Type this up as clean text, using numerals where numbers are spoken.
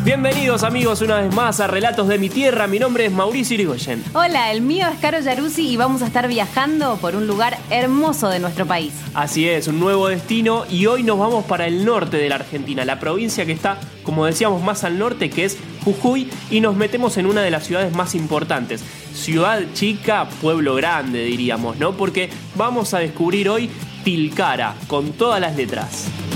Bienvenidos amigos una vez más a Relatos de mi Tierra. Mi nombre es Mauricio Irigoyen. Hola, el mío es Caro Yaruzzi y vamos a estar viajando por un lugar hermoso de nuestro país. Así es, un nuevo destino y hoy nos vamos para el norte de la Argentina, la provincia que está, como decíamos, más al norte, que es Jujuy, y nos metemos en una de las ciudades más importantes. Ciudad chica, pueblo grande, diríamos, ¿no? Porque vamos a descubrir hoy Tilcara, con todas las letras.